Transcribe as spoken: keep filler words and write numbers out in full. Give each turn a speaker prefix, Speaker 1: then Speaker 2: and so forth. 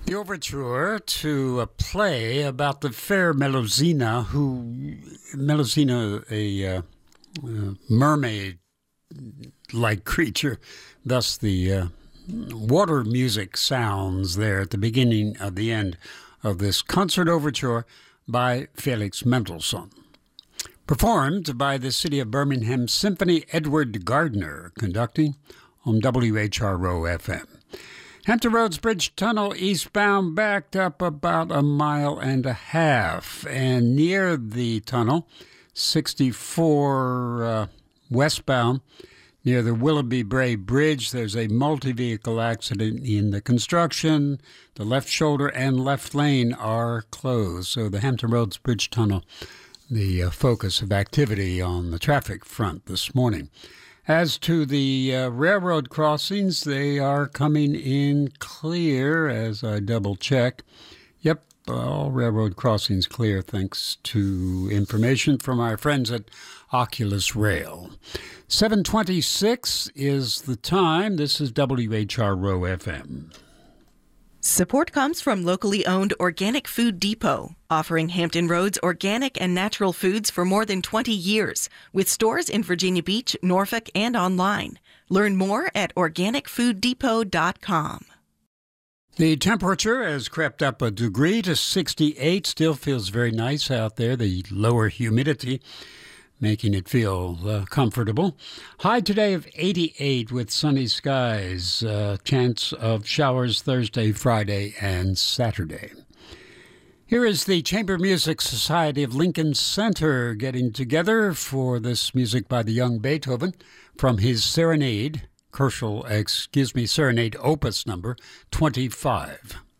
Speaker 1: The overture to a play about the fair Melusina, who Melusina, a uh, uh, mermaid-like creature, thus the uh, water music sounds there at the beginning of the end of this concert overture by Felix Mendelssohn. Performed by the City of Birmingham Symphony, Edward Gardner conducting on W H R O F M. Hampton Roads Bridge Tunnel eastbound backed up about a mile and a half. And near the tunnel, sixty-four uh, westbound, near the Willoughby Bray Bridge, there's a multi-vehicle accident in the construction. The left shoulder and left lane are closed. So the Hampton Roads Bridge Tunnel, the uh, focus of activity on the traffic front this morning. As to the uh, railroad crossings, they are coming in clear as I double check. Yep, all railroad crossings clear thanks to information from our friends at Oculus Rail. seven twenty-six is the time. This is W H R O F M.
Speaker 2: Support comes from locally owned Organic Food Depot, offering Hampton Roads organic and natural foods for more than twenty years, with stores in Virginia Beach, Norfolk, and online. Learn more at organic food depot dot com.
Speaker 1: The temperature has crept up a degree to sixty-eight. Still feels very nice out there. The lower humidity making it feel uh, comfortable. High today of eighty-eight with sunny skies. Uh, chance of showers Thursday, Friday, and Saturday. Here is the Chamber Music Society of Lincoln Center getting together for this music by the young Beethoven from his Serenade, Koelschel, excuse me, Serenade Opus number twenty-five.